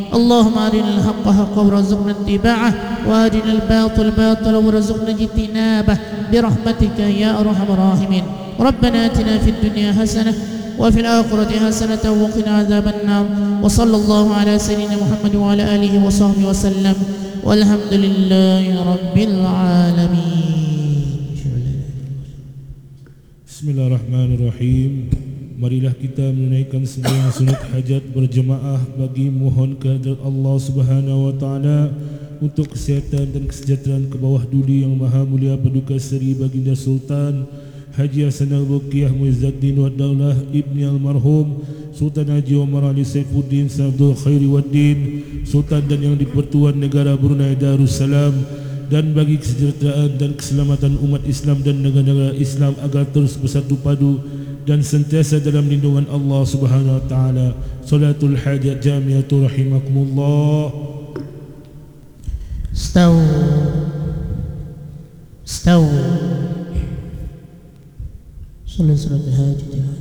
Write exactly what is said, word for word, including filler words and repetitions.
اللهم أرنا الحق حقا وارزقنا اتباعه وأرنا الباطل باطلا وارزقنا اجتنابه برحمتك يا أرحم الراحمين. ربنا آتنا في الدنيا حسنة وفي الآخرة حسنة وقنا عذاب النار. وصلى الله على سيدنا محمد وعلى آله وصحبه وسلم والحمد لله رب العالمين. Bismillahirrahmanirrahim. Marilah kita menunaikan sembahyang sunat hajat berjemaah bagi mohon kehadirat Allah Subhanahu wa taala untuk kesihatan dan kesejahteraan ke bawah duli yang maha mulia Paduka Seri Baginda Sultan Haji Hasan Al-Baqiyah Muizzuddin wa Daulah Ibni Almarhum Sultan Haji Omar Ali Saifuddin Sabdul Khairi Waddin Sultan dan yang di-Pertuan Negara Brunei Darussalam, dan bagi kesejahteraan dan keselamatan umat Islam dan negara-negara Islam agar terus bersatu padu dan sentiasa dalam lindungan Allah Subhanahu wa taala. Salatul hajat jami'atu rahimakumullah. Staw Staw Salat salat hajat.